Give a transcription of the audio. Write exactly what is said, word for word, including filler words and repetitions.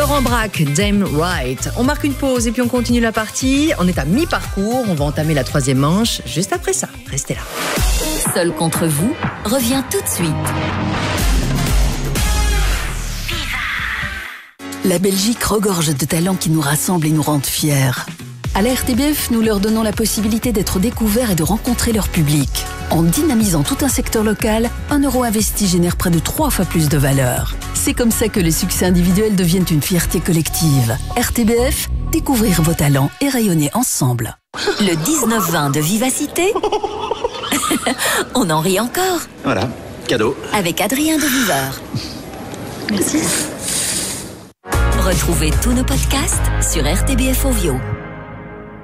Laurent Braque, Damn Right. On marque une pause et puis on continue la partie. On est à mi-parcours, on va entamer la troisième manche juste après ça. Restez là. Seul contre vous revient tout de suite. La Belgique regorge de talents qui nous rassemblent et nous rendent fiers. À la R T B F, nous leur donnons la possibilité d'être découverts et de rencontrer leur public. En dynamisant tout un secteur local, un euro investi génère près de trois fois plus de valeur. C'est comme ça que les succès individuels deviennent une fierté collective. R T B F, découvrir vos talents et rayonner ensemble. Le dix-neuf vingt de Vivacité. On en rit encore. Voilà, cadeau. Avec Adrien de Viveur. Merci. Retrouvez tous nos podcasts sur R T B F Ovio.